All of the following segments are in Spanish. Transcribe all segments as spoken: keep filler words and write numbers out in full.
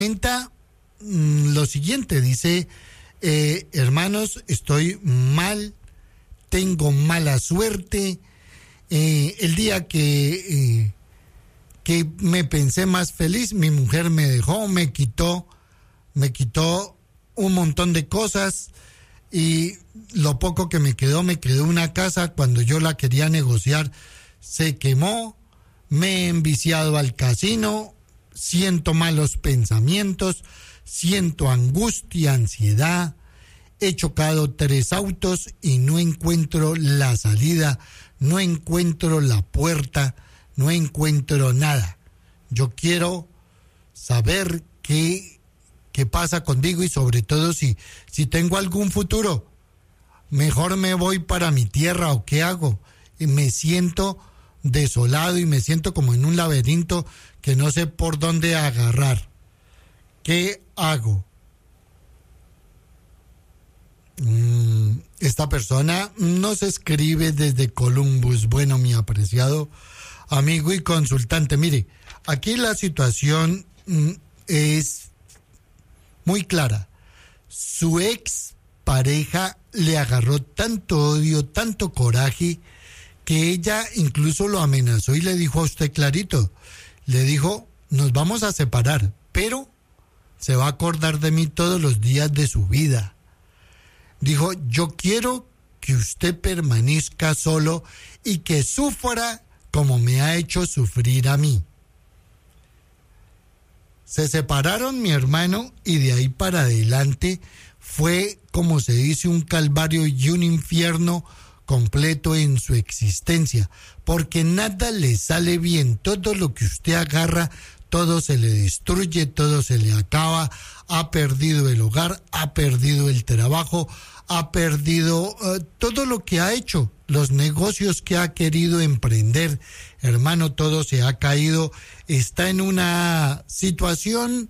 comenta mm, lo siguiente, dice, eh, hermanos, estoy mal, tengo mala suerte, eh, el día que, eh, que me pensé más feliz, mi mujer me dejó, me quitó, me quitó un montón de cosas y lo poco que me quedó, me quedó una casa, cuando yo la quería negociar se quemó, me he enviciado al casino, siento malos pensamientos, siento angustia, ansiedad, he chocado tres autos y no encuentro la salida, no encuentro la puerta, no encuentro nada. Yo quiero saber qué, qué pasa conmigo y sobre todo si, si tengo algún futuro. Mejor me voy para mi tierra o qué hago. Y me siento desolado y me siento como en un laberinto que no sé por dónde agarrar. ¿Qué hago? Mm, esta persona nos escribe desde Columbus. Bueno, mi apreciado amigo y consultante, mire, aquí la situación mm, es muy clara. Su ex pareja le agarró tanto odio, tanto coraje, que ella incluso lo amenazó y le dijo a usted clarito, le dijo, nos vamos a separar, pero se va a acordar de mí todos los días de su vida. Dijo, yo quiero que usted permanezca solo y que sufra como me ha hecho sufrir a mí. Se separaron, mi hermano, y de ahí para adelante fue, como se dice, un calvario y un infierno completo en su existencia, porque nada le sale bien, todo lo que usted agarra, todo se le destruye, todo se le acaba, ha perdido el hogar, ha perdido el trabajo, ha perdido uh, todo lo que ha hecho, los negocios que ha querido emprender, hermano, todo se ha caído, está en una situación,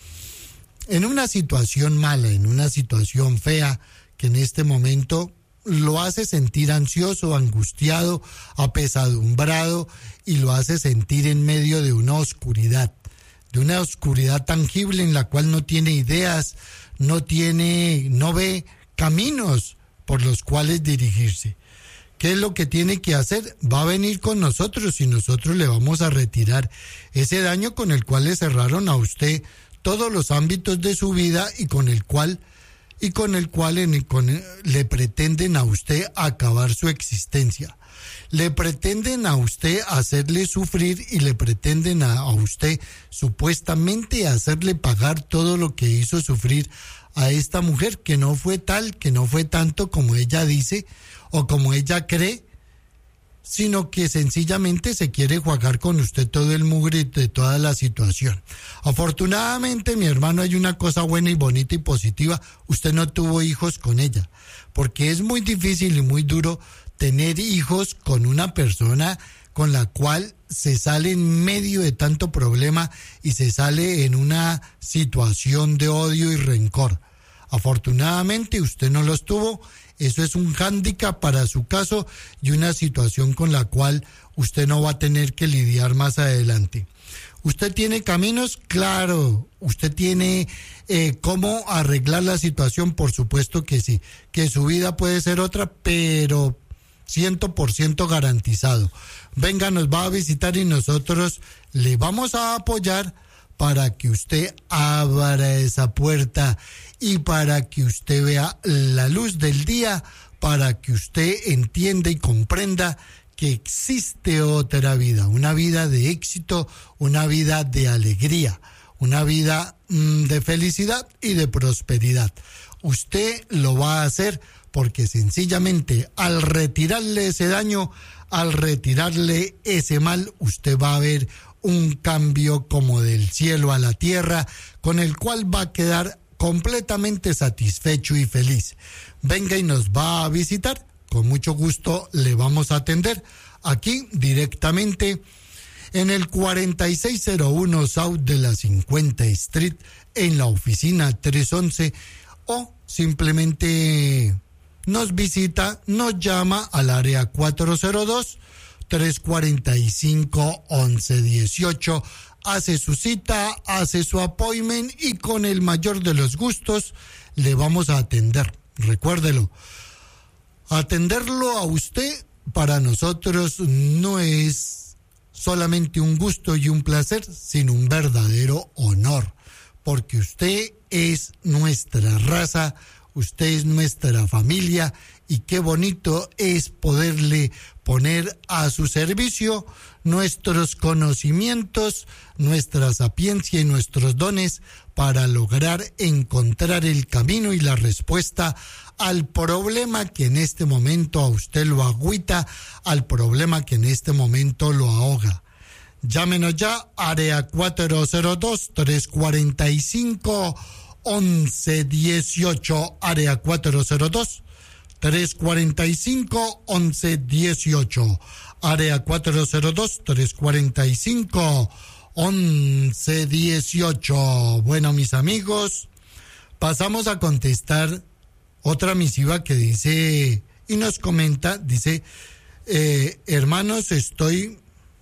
en una situación mala, en una situación fea, que en este momento lo hace sentir ansioso, angustiado, apesadumbrado y lo hace sentir en medio de una oscuridad, de una oscuridad tangible en la cual no tiene ideas, no tiene, no ve caminos por los cuales dirigirse. ¿Qué es lo que tiene que hacer? Va a venir con nosotros y nosotros le vamos a retirar ese daño con el cual le cerraron a usted todos los ámbitos de su vida y con el cual y con el cual en el, con, le pretenden a usted acabar su existencia. Le pretenden a usted hacerle sufrir y le pretenden a, a usted supuestamente hacerle pagar todo lo que hizo sufrir a esta mujer, que no fue tal, que no fue tanto como ella dice o como ella cree, sino que sencillamente se quiere jugar con usted todo el mugre de toda la situación. Afortunadamente, mi hermano, hay una cosa buena y bonita y positiva, usted no tuvo hijos con ella, porque es muy difícil y muy duro tener hijos con una persona con la cual se sale en medio de tanto problema y se sale en una situación de odio y rencor. Afortunadamente usted no los tuvo, eso es un hándicap para su caso y una situación con la cual usted no va a tener que lidiar más adelante. ¿Usted tiene caminos? Claro. ¿Usted tiene eh, cómo arreglar la situación? Por supuesto que sí. Que su vida puede ser otra, pero cien por ciento garantizado. Venga, nos va a visitar y nosotros le vamos a apoyar para que usted abra esa puerta y para que usted vea la luz del día, para que usted entienda y comprenda que existe otra vida, una vida de éxito, una vida de alegría, una vida mmm, de felicidad y de prosperidad. Usted lo va a hacer porque sencillamente al retirarle ese daño, al retirarle ese mal, usted va a ver un cambio como del cielo a la tierra, con el cual va a quedar completamente satisfecho y feliz. Venga y nos va a visitar, con mucho gusto le vamos a atender aquí directamente en el cuarenta y seis cero uno South de la cincuenta Street, en la oficina trescientos once, o simplemente nos visita, nos llama al área cuatro cero dos, tres cuatro cinco, once dieciocho, hace su cita, hace su appointment y con el mayor de los gustos le vamos a atender. Recuérdelo, atenderlo a usted para nosotros no es solamente un gusto y un placer, sino un verdadero honor, porque usted es nuestra raza, usted es nuestra familia y qué bonito es poderle poner a su servicio nuestros conocimientos, nuestra sapiencia y nuestros dones para lograr encontrar el camino y la respuesta al problema que en este momento a usted lo agüita, al problema que en este momento lo ahoga. Llámenos ya, área cuatro cero dos, tres cuatro cinco, once dieciocho, área cuatro cero dos, tres cuatro cinco, once dieciocho, área cuatro cero dos, tres cuatro cinco, once dieciocho. Bueno, mis amigos, pasamos a contestar otra misiva que dice, y nos comenta, dice, eh, hermanos, estoy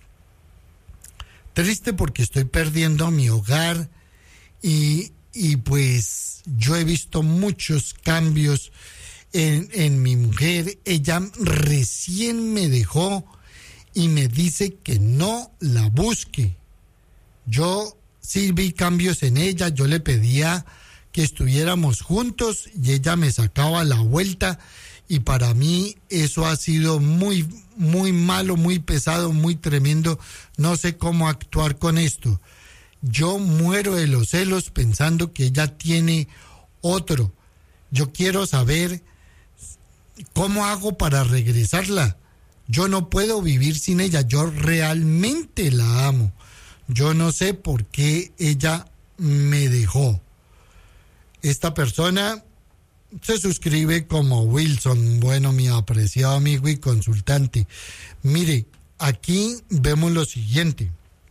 triste porque estoy perdiendo mi hogar y, y pues yo he visto muchos cambios en, en mi mujer. Ella recién me dejó y me dice que no la busque. Yo sí vi cambios en ella, yo le pedía que estuviéramos juntos y ella me sacaba la vuelta y para mí eso ha sido muy, muy malo, muy pesado, muy tremendo. No sé cómo actuar con esto. Yo muero de los celos pensando que ella tiene otro. Yo quiero saber cómo hago para regresarla. Yo no puedo vivir sin ella. Yo realmente la amo. Yo no sé por qué ella me dejó. Esta persona se suscribe como Wilson. Bueno, mi apreciado amigo y consultante. Mire, aquí vemos lo siguiente.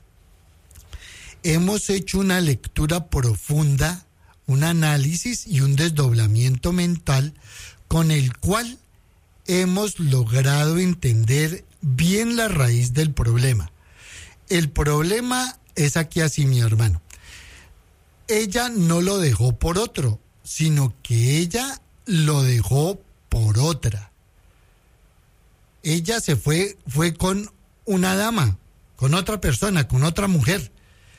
Hemos hecho una lectura profunda, un análisis y un desdoblamiento mental con el cual hemos logrado entender bien la raíz del problema. El problema es aquí así, mi hermano. Ella no lo dejó por otro, sino que ella lo dejó por otra. Ella se fue, fue con una dama, con otra persona, con otra mujer.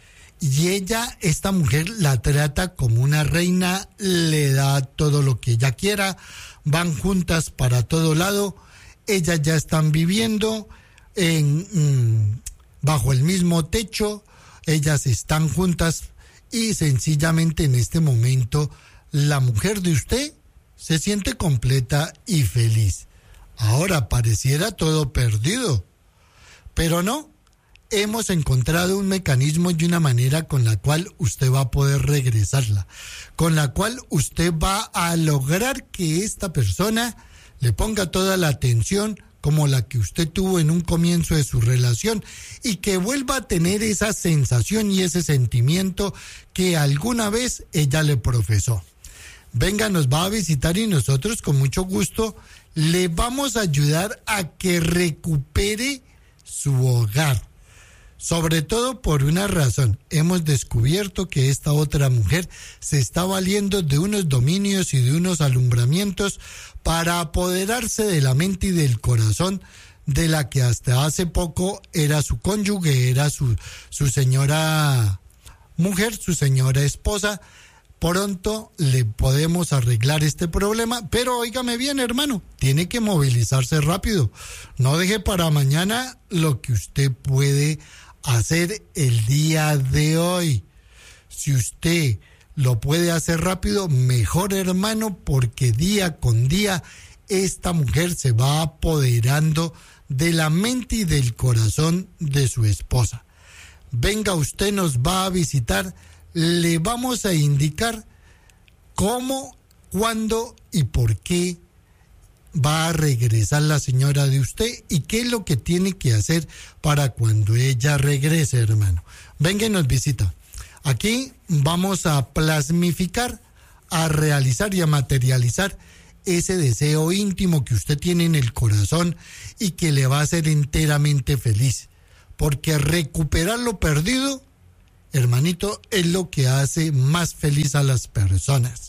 Y ella, esta mujer, la trata como una reina, le da todo lo que ella quiera, van juntas para todo lado, ellas ya están viviendo en, mmm, bajo el mismo techo, ellas están juntas y sencillamente en este momento la mujer de usted se siente completa y feliz. Ahora pareciera todo perdido, pero no. Hemos encontrado un mecanismo y una manera con la cual usted va a poder regresarla, con la cual usted va a lograr que esta persona le ponga toda la atención como la que usted tuvo en un comienzo de su relación y que vuelva a tener esa sensación y ese sentimiento que alguna vez ella le profesó. Venga, nos va a visitar y nosotros con mucho gusto le vamos a ayudar a que recupere su hogar. Sobre todo por una razón, hemos descubierto que esta otra mujer se está valiendo de unos dominios y de unos alumbramientos para apoderarse de la mente y del corazón de la que hasta hace poco era su cónyuge, era su, su señora mujer, su señora esposa. Pronto le podemos arreglar este problema, pero óigame bien, hermano, tiene que movilizarse rápido. No deje para mañana lo que usted puede hacer el día de hoy. Si usted lo puede hacer rápido, mejor, hermano, porque día con día esta mujer se va apoderando de la mente y del corazón de su esposa. Venga, usted nos va a visitar, le vamos a indicar cómo, cuándo y por qué va a regresar la señora de usted y qué es lo que tiene que hacer para cuando ella regrese, hermano. Venga y nos visita. Aquí vamos a plasmificar, a realizar y a materializar ese deseo íntimo que usted tiene en el corazón y que le va a hacer enteramente feliz. Porque recuperar lo perdido hermanito, es lo que hace más feliz a las personas.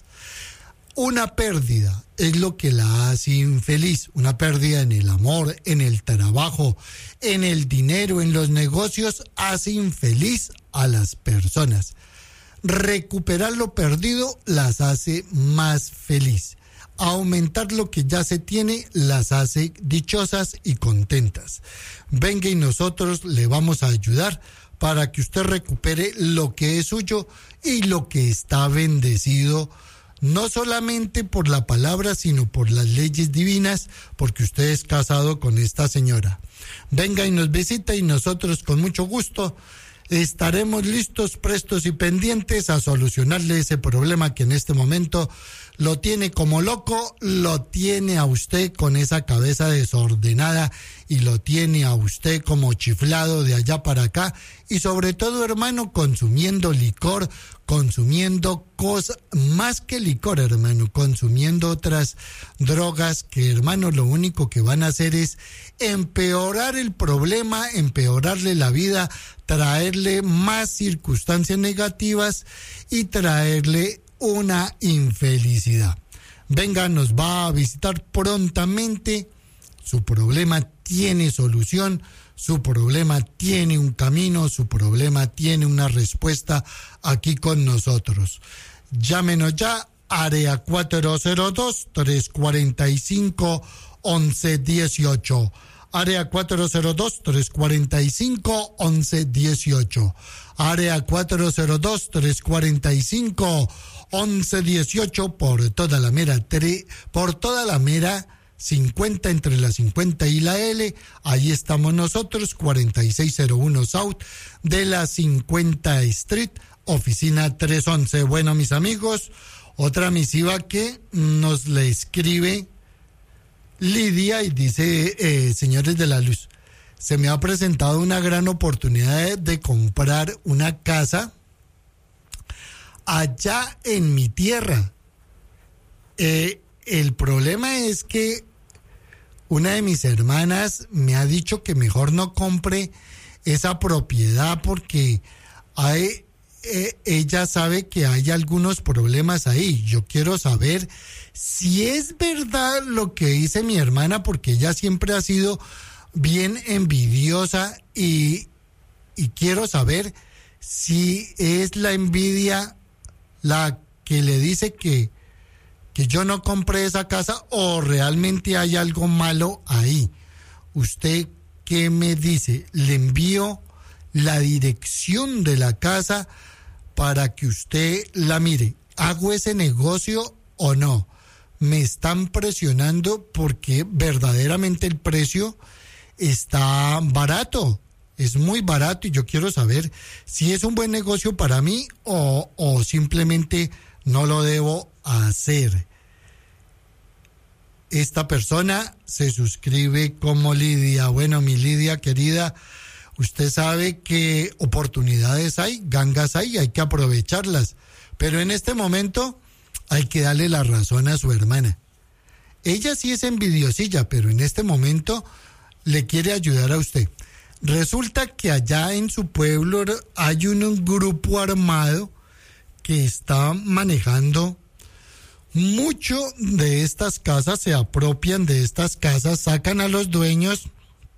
Una pérdida es lo que la hace infeliz. Una pérdida en el amor, en el trabajo, en el dinero, en los negocios, hace infeliz a las personas. Recuperar lo perdido las hace más feliz. Aumentar lo que ya se tiene las hace dichosas y contentas. Venga y nosotros le vamos a ayudar para que usted recupere lo que es suyo y lo que está bendecido, no solamente por la palabra, sino por las leyes divinas, porque usted es casado con esta señora. Venga y nos visita y nosotros con mucho gusto estaremos listos, prestos y pendientes a solucionarle ese problema que en este momento lo tiene como loco, lo tiene a usted con esa cabeza desordenada y lo tiene a usted como chiflado de allá para acá y sobre todo, hermano, consumiendo licor, consumiendo cosas, más que licor, hermano, consumiendo otras drogas que, hermano, lo único que van a hacer es empeorar el problema, empeorarle la vida, traerle más circunstancias negativas y traerle una infelicidad. Venga, nos va a visitar prontamente. Su problema tiene solución, su problema tiene un camino, su problema tiene una respuesta aquí con nosotros. Llámenos ya, área cuatro cero dos, tres cuatro cinco, once dieciocho. Área cuatro cero dos, tres cuatro cinco, once dieciocho. Área cuatro cero dos, tres cuatro cinco, once dieciocho por toda la mera tre, por toda la mera cincuenta, entre la cincuenta y la L. Ahí estamos nosotros, cuarenta y seis cero uno South de la cincuenta Street, oficina trescientos once. Bueno, mis amigos, otra misiva que nos le escribe Lidia y dice, eh, señores de la luz, se me ha presentado una gran oportunidad de, de comprar una casa allá en mi tierra. Eh, el problema es que una de mis hermanas me ha dicho que mejor no compre esa propiedad porque hay, eh, ella sabe que hay algunos problemas ahí. Yo quiero saber si es verdad lo que dice mi hermana, porque ella siempre ha sido bien envidiosa y, y quiero saber si es la envidia la que le dice que, que yo no compré esa casa o realmente hay algo malo ahí. ¿Usted qué me dice? Le envío la dirección de la casa para que usted la mire. ¿Hago ese negocio o no? Me están presionando porque verdaderamente el precio está barato, es muy barato y yo quiero saber si es un buen negocio para mí o, o simplemente no lo debo hacer. Esta persona se suscribe como Lidia. Bueno, mi Lidia querida, usted sabe que oportunidades hay, gangas hay, hay que aprovecharlas, pero en este momento hay que darle la razón a su hermana. Ella sí es envidiosilla, pero en este momento le quiere ayudar a usted. Resulta que allá en su pueblo hay un, un grupo armado que está manejando mucho de estas casas, se apropian de estas casas, sacan a los dueños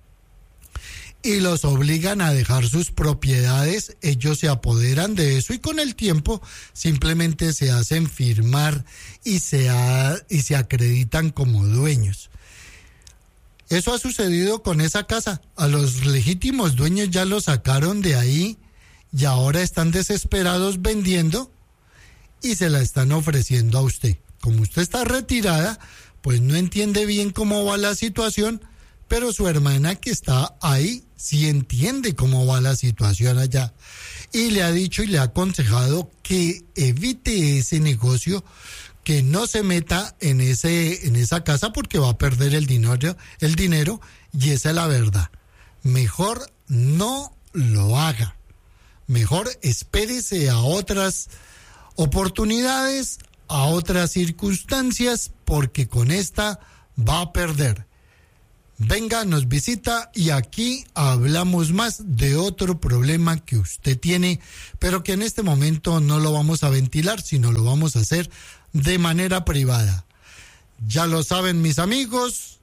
y los obligan a dejar sus propiedades. Ellos se apoderan de eso y con el tiempo simplemente se hacen firmar y se, ha, y se acreditan como dueños. Eso ha sucedido con esa casa. A los legítimos dueños ya los sacaron de ahí y ahora están desesperados vendiendo y se la están ofreciendo a usted. Como usted está retirada, pues no entiende bien cómo va la situación, pero su hermana que está ahí sí entiende cómo va la situación allá. Y le ha dicho y le ha aconsejado que evite ese negocio, que no se meta en ese en esa casa porque va a perder el dinero, el dinero y esa es la verdad. Mejor no lo haga. Mejor espérese a otras oportunidades, a otras circunstancias, porque con esta va a perder. venga, nos visita y aquí hablamos más de otro problema que usted tiene, pero que en este momento no lo vamos a ventilar, sino lo vamos a hacer de manera privada. Ya lo saben mis amigos,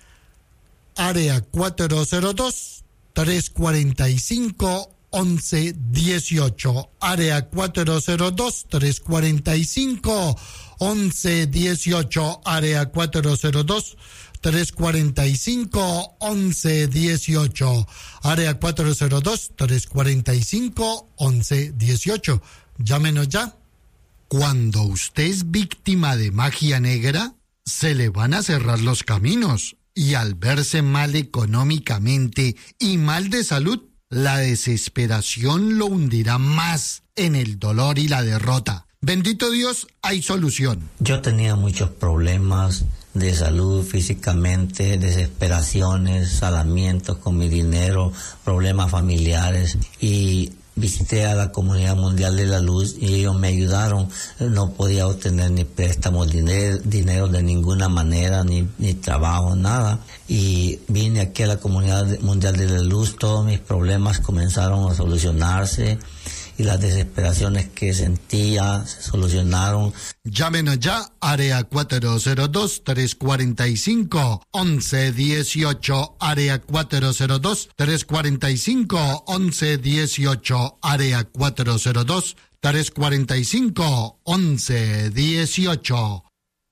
área cuatro cero dos, tres cuatro cinco, once dieciocho, área cuatro cero dos, tres cuatro cinco, once dieciocho, área cuatro cero dos, tres cuatro cinco, once dieciocho, área cuatro cero dos, tres cuatro cinco, once dieciocho. Llámenos ya. Cuando usted es víctima de magia negra, se le van a cerrar los caminos y al verse mal económicamente y mal de salud, la desesperación lo hundirá más en el dolor y la derrota. Bendito Dios, hay solución. Yo tenía muchos problemas de salud físicamente, desesperaciones, salamientos con mi dinero, problemas familiares y visité a la Comunidad Mundial de la Luz y ellos me ayudaron. No podía obtener ni préstamos, dinero, dinero de ninguna manera, ni, ni trabajo, nada. Y vine aquí a la Comunidad Mundial de la Luz, todos mis problemas comenzaron a solucionarse y las desesperaciones que sentía se solucionaron. Llámenos ya, área cuatro cero dos, tres cuatro cinco, once dieciocho, área cuatro cero dos, tres cuatro cinco, once dieciocho, área cuatro cero dos, tres cuatro cinco, once dieciocho.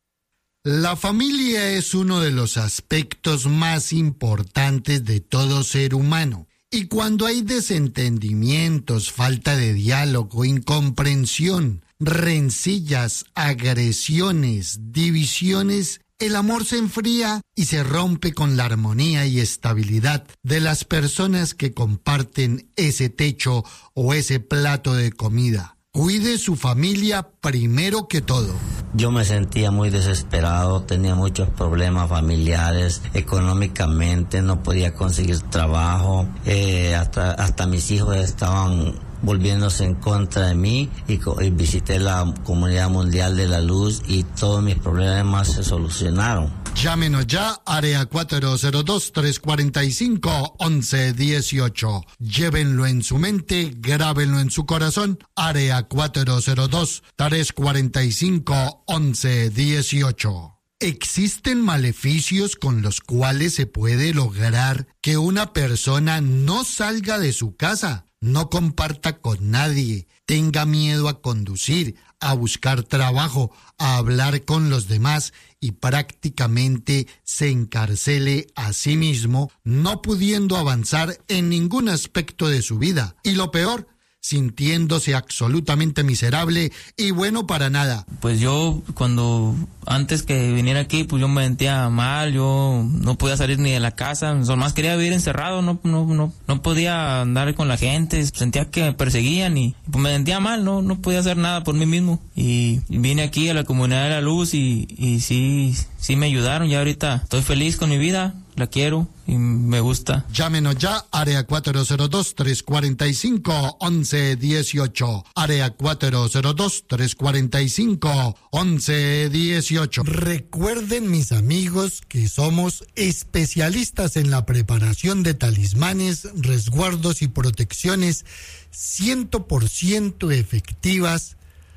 La familia es uno de los aspectos más importantes de todo ser humano. Y cuando hay desentendimientos, falta de diálogo, incomprensión, rencillas, agresiones, divisiones, el amor se enfría y se rompe con la armonía y estabilidad de las personas que comparten ese techo o ese plato de comida. Cuide su familia primero que todo. Yo me sentía muy desesperado, tenía muchos problemas familiares, económicamente no podía conseguir trabajo, eh, hasta, hasta mis hijos estaban volviéndose en contra de mí y, y visité la Comunidad Mundial de la Luz y todos mis problemas se solucionaron. Llámenos ya, área cuatro cero dos, tres cuatro cinco, once dieciocho. Llévenlo en su mente, grábenlo en su corazón, área cuatro cero dos, tres cuatro cinco, once dieciocho. Existen maleficios con los cuales se puede lograr que una persona no salga de su casa, no comparta con nadie, tenga miedo a conducir, a buscar trabajo, a hablar con los demás y prácticamente se encarcele a sí mismo, no pudiendo avanzar en ningún aspecto de su vida. Y lo peor, sintiéndose absolutamente miserable y bueno para nada. Pues yo, cuando antes que viniera aquí, pues yo me sentía mal, yo no podía salir ni de la casa, más quería vivir encerrado, no no no no podía andar con la gente, sentía que me perseguían y pues me sentía mal, no no podía hacer nada por mí mismo. Y, y vine aquí a la Comunidad de la Luz y, y sí, sí me ayudaron, ya ahorita estoy feliz con mi vida, la quiero y me gusta. Llámenos ya, área cuatro cero dos, tres cuatro cinco, once dieciocho, área cuatro cero dos, tres cuatro cinco, once dieciocho. Recuerden, mis amigos, que somos especialistas en la preparación de talismanes, resguardos y protecciones cien por ciento efectivas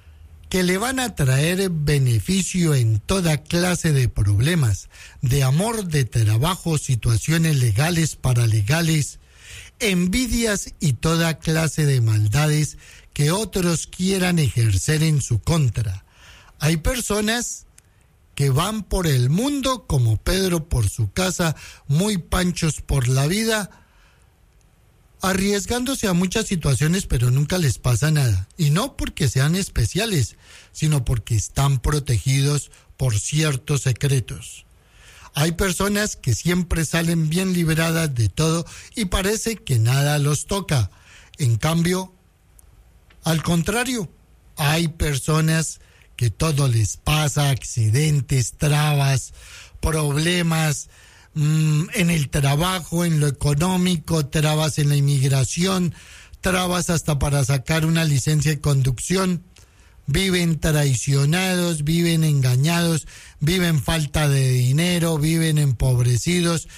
que le van a traer beneficio en toda clase de problemas, de amor, de trabajo, situaciones legales, paralegales, envidias y toda clase de maldades que otros quieran ejercer en su contra. Hay personas que van por el mundo como Pedro por su casa, muy panchos por la vida, arriesgándose a muchas situaciones, pero nunca les pasa nada. Y no porque sean especiales, sino porque están protegidos por ciertos secretos. Hay personas que siempre salen bien liberadas de todo y parece que nada los toca. En cambio, al contrario, hay personas que todo les pasa, accidentes, trabas, problemas, mmm, en el trabajo, en lo económico, trabas en la inmigración, trabas hasta para sacar una licencia de conducción. Viven traicionados, viven engañados, viven falta de dinero, viven empobrecidos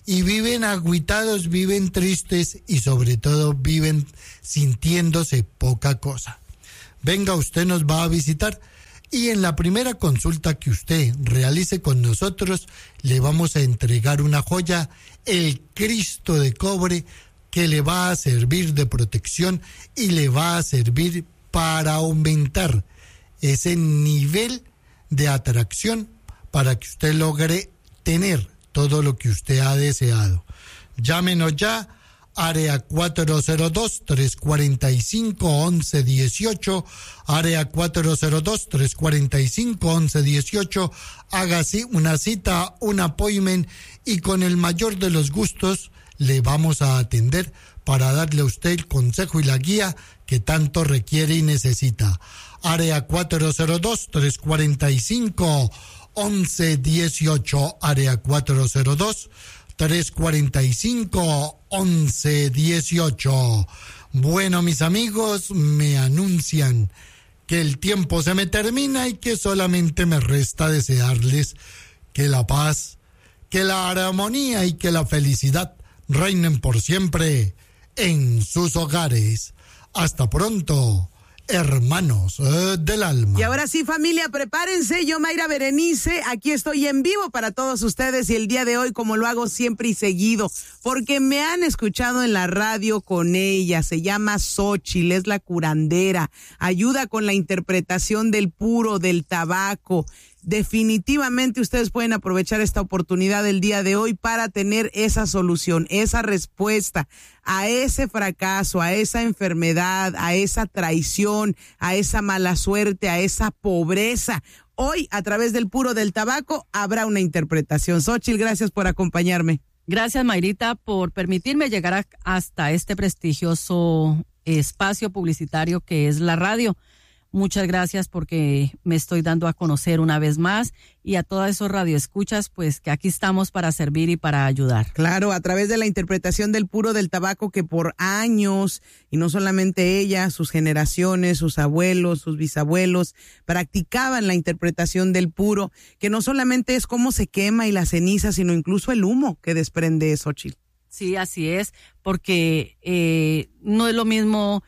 y viven agüitados, viven tristes y sobre todo viven sintiéndose poca cosa. Venga, usted nos va a visitar y en la primera consulta que usted realice con nosotros le vamos a entregar una joya, el Cristo de cobre, que le va a servir de protección y le va a servir para aumentar ese nivel de atracción para que usted logre tener todo lo que usted ha deseado. Llámenos ya, área cuatro cero dos, tres cuatro cinco, once dieciocho, área cuatro cero dos, tres cuatro cinco, once dieciocho, haga una cita, un appointment y con el mayor de los gustos le vamos a atender para darle a usted el consejo y la guía que tanto requiere y necesita. Área cuatro cero dos, tres cuatro cinco, once dieciocho, área cuatro cero dos, tres cuatro cinco, once dieciocho. Bueno, mis amigos, me anuncian que el tiempo se me termina y que solamente me resta desearles que la paz, que la armonía y que la felicidad reinen por siempre en sus hogares. Hasta pronto, hermanos eh, del alma. Y ahora sí, familia, prepárense. Yo, Mayra Berenice, aquí estoy en vivo para todos ustedes y el día de hoy, como lo hago siempre y seguido, porque me han escuchado en la radio con ella. Se llama Xochitl, es la curandera, ayuda con la interpretación del puro, del tabaco. Definitivamente ustedes pueden aprovechar esta oportunidad del día de hoy para tener esa solución, esa respuesta a ese fracaso, a esa enfermedad, a esa traición, a esa mala suerte, a esa pobreza. Hoy, a través del puro del tabaco, habrá una interpretación. Xochitl, gracias por acompañarme. Gracias, Mayrita, por permitirme llegar a, hasta este prestigioso espacio publicitario que es la radio. Muchas gracias porque me estoy dando a conocer una vez más y a todos esos radioescuchas, pues que aquí estamos para servir y para ayudar. Claro, a través de la interpretación del puro del tabaco que por años, y no solamente ella, sus generaciones, sus abuelos, sus bisabuelos, practicaban la interpretación del puro, que no solamente es cómo se quema y la ceniza, sino incluso el humo que desprende Xochitl. Sí, así es, porque eh, no es lo mismo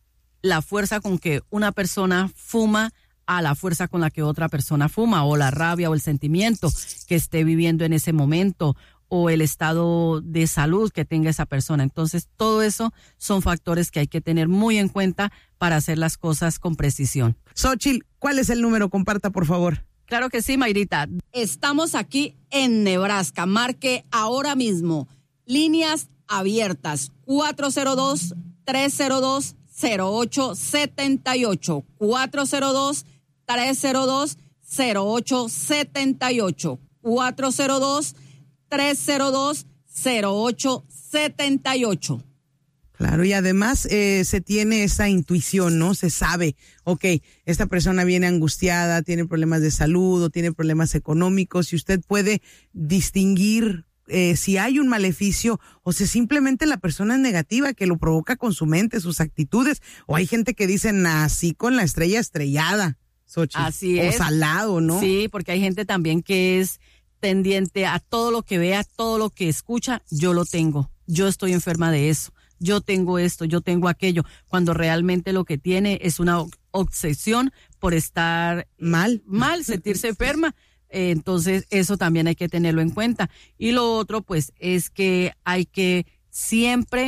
la fuerza con que una persona fuma a la fuerza con la que otra persona fuma, o la rabia o el sentimiento que esté viviendo en ese momento, o el estado de salud que tenga esa persona. Entonces, todo eso son factores que hay que tener muy en cuenta para hacer las cosas con precisión. Xochitl, ¿cuál es el número? Comparta, por favor. Claro que sí, Mayrita. Estamos aquí en Nebraska. Marque ahora mismo. Líneas abiertas. cuatro cero dos, tres cero dos, cero ocho setenta y ocho, cuatro cero dos, tres cero dos, cero ocho setenta y ocho, cuatro cero dos, tres cero dos, cero ocho setenta y ocho. Claro, y además eh, se tiene esa intuición, ¿no? Se sabe, ok, esta persona viene angustiada, tiene problemas de salud o tiene problemas económicos, y usted puede distinguir Eh, si hay un maleficio o si simplemente la persona es negativa, que lo provoca con su mente, sus actitudes, o hay gente que dice nací con la estrella estrellada, Xochitl. Así o es. salado, ¿no? Sí, porque hay gente también que es tendiente a todo lo que vea, todo lo que escucha, yo lo tengo, yo estoy enferma de eso, yo tengo esto, yo tengo aquello, cuando realmente lo que tiene es una obsesión por estar mal, mal, sentirse enferma. Entonces, eso también hay que tenerlo en cuenta. Y lo otro, pues, es que hay que siempre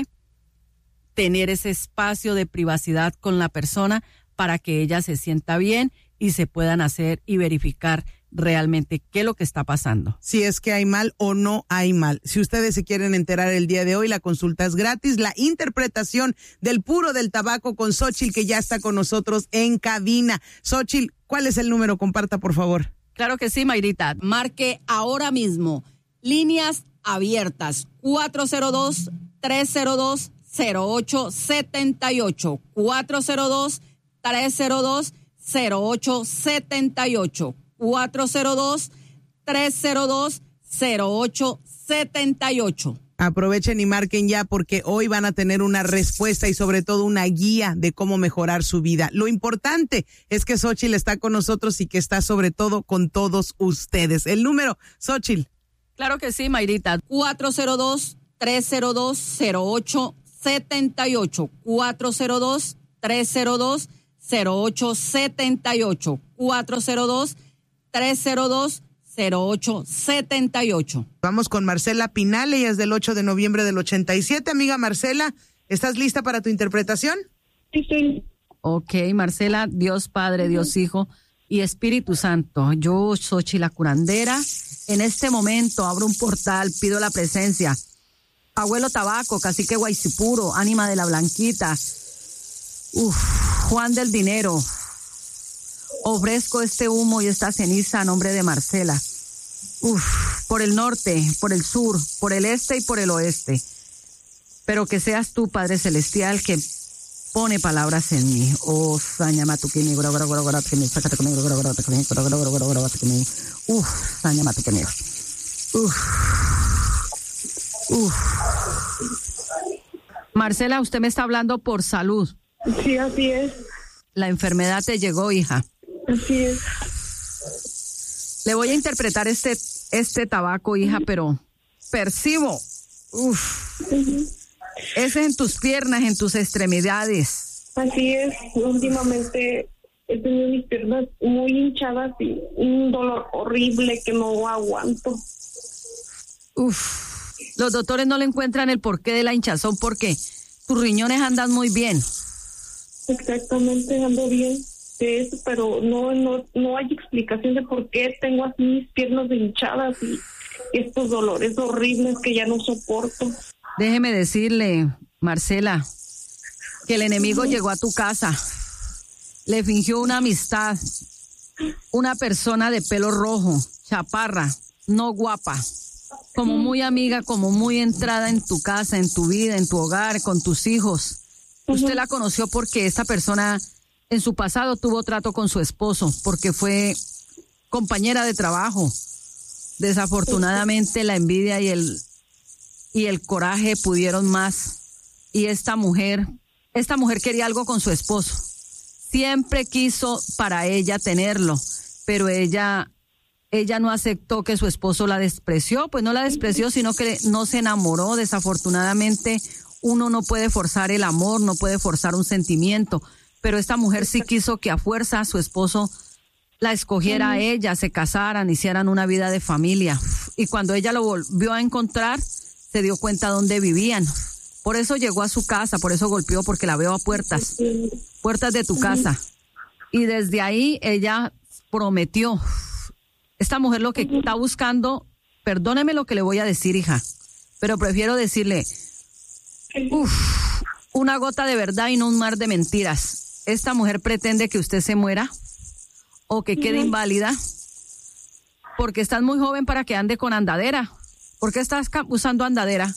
tener ese espacio de privacidad con la persona para que ella se sienta bien y se puedan hacer y verificar realmente qué es lo que está pasando. Si es que hay mal o no hay mal. Si ustedes se quieren enterar el día de hoy, la consulta es gratis. La interpretación del puro del tabaco con Xochitl, que ya está con nosotros en cabina. Xochitl, ¿cuál es el número? Comparta, por favor. Claro que sí, Mayrita. Marque ahora mismo. Líneas abiertas. cuatro cero dos, tres cero dos, cero ocho setenta y ocho. cuatro cero dos, tres cero dos, cero ocho setenta y ocho. cuatro cero dos, tres cero dos, cero ocho setenta y ocho. Aprovechen y marquen ya, porque hoy van a tener una respuesta y sobre todo una guía de cómo mejorar su vida. Lo importante es que Xochitl está con nosotros y que está sobre todo con todos ustedes. El número, Xochitl. Claro que sí, Mayrita. cuatro cero dos, tres cero dos, cero ocho siete ocho. cuatro cero dos, tres cero dos, cero ocho siete ocho. cuatro cero dos, tres cero dos, cero ocho siete ocho. Vamos con Marcela Pinal, ella es del ocho de noviembre del ochenta y siete. Amiga Marcela, ¿estás lista para tu interpretación? Sí, sí. Ok, Marcela, Dios Padre, Dios Hijo y Espíritu Santo. Yo, Xochitl la curandera, en este momento abro un portal, pido la presencia. Abuelo Tabaco, Cacique Guaysipuro, Ánima de la Blanquita, uf, Juan del Dinero. Ofrezco este humo y esta ceniza a nombre de Marcela. Uf, por el norte, por el sur, por el este y por el oeste. Pero que seas tú, Padre Celestial, que pone palabras en mí. Oh, sañama tu que me gora gora gora gora que me sácate conmigo gora gora que me gora gora gora gora gora que me. Uf, sañama tu que me. Uf. Uf. Marcela, usted me está hablando por salud. Sí, así es. La enfermedad te llegó, hija. Así es. Le voy a interpretar este este tabaco, hija, pero percibo. Uf. Uh-huh. Es en tus piernas, en tus extremidades. Así es. Últimamente he tenido mis piernas muy hinchadas y un dolor horrible que no aguanto. Uf. Los doctores no le encuentran el porqué de la hinchazón porque tus riñones andan muy bien. Exactamente, ando bien de eso, pero no no no hay explicación de por qué tengo así mis piernas hinchadas y estos dolores horribles que ya no soporto. Déjeme decirle, Marcela, que el enemigo uh-huh. llegó a tu casa, le fingió una amistad, una persona de pelo rojo, chaparra, no guapa, como muy amiga, como muy entrada en tu casa, en tu vida, en tu hogar, con tus hijos. Usted la conoció porque esta persona en su pasado tuvo trato con su esposo, porque fue compañera de trabajo. Desafortunadamente la envidia y el y el coraje pudieron más. Y esta mujer, esta mujer quería algo con su esposo. Siempre quiso para ella tenerlo, pero ella ella no aceptó que su esposo la despreció, pues no la despreció, sino que no se enamoró. Desafortunadamente uno no puede forzar el amor, no puede forzar un sentimiento, pero esta mujer sí quiso que a fuerza su esposo la escogiera a ella, se casaran, hicieran una vida de familia. Y cuando ella lo volvió a encontrar, se dio cuenta dónde vivían. Por eso llegó a su casa, por eso golpeó, porque la veo a puertas, puertas de tu casa. Y desde ahí ella prometió. Esta mujer lo que está buscando, perdóneme lo que le voy a decir, hija, pero prefiero decirle, uf, una gota de verdad y no un mar de mentiras. Esta mujer pretende que usted se muera o que quede inválida porque estás muy joven para que ande con andadera. ¿Por qué estás usando andadera?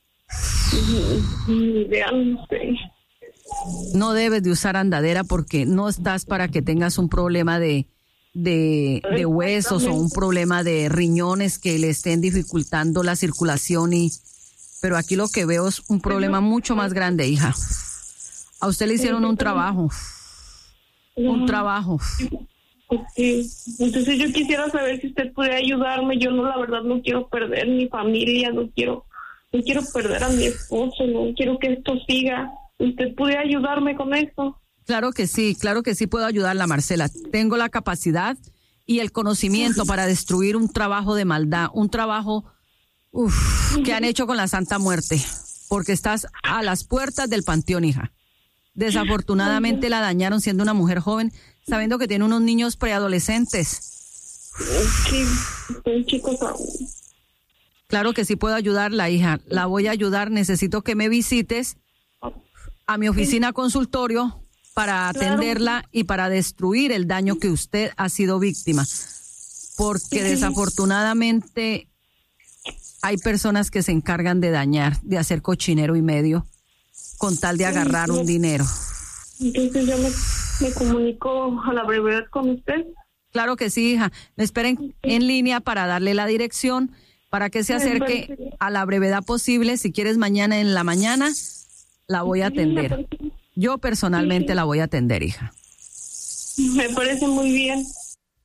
No debes de usar andadera porque no estás para que tengas un problema de, de, de huesos o un problema de riñones que le estén dificultando la circulación. Y pero aquí lo que veo es un problema mucho más grande, hija. A usted le hicieron un trabajo. Un trabajo. Okay. Entonces yo quisiera saber si usted puede ayudarme. Yo no, la verdad, no quiero perder mi familia, no quiero, no quiero perder a mi esposo, no quiero que esto siga. ¿Usted puede ayudarme con esto? Claro que sí, claro que sí puedo ayudarla, Marcela. Tengo la capacidad y el conocimiento para destruir un trabajo de maldad, un trabajo uf, que han hecho con la Santa Muerte, porque estás a las puertas del panteón, hija. Desafortunadamente la dañaron siendo una mujer joven, sabiendo que tiene unos niños preadolescentes. Sí, son chicos aún. Claro que sí puedo ayudarla, hija. La voy a ayudar. Necesito que me visites a mi oficina consultorio para atenderla claro. y para destruir el daño que usted ha sido víctima. Porque desafortunadamente hay personas que se encargan de dañar, de hacer cochinero y medio, con tal de agarrar un dinero. Entonces yo me, me comunico a la brevedad con usted. Claro que sí, hija. Me esperen en línea para darle la dirección, para que se acerque a la brevedad posible. Si quieres mañana en la mañana, la voy a atender. Yo personalmente la voy a atender, hija. Me parece muy bien.